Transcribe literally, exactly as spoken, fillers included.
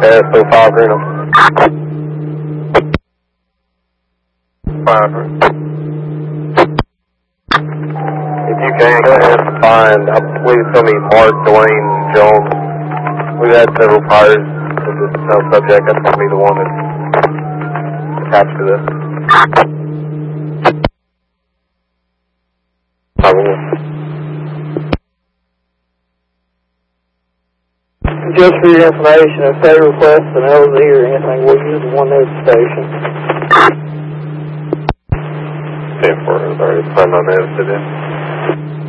S O five Reno. five. If you can, go ahead and find, I believe it's going to be Mark, Dwayne, Jones. We've had several fires with this no subject. That's going to be the one that's attached to this. Probably. Just for your information, if they request an L Z or anything, we'll use the one at the station. ten four, already planned on that today.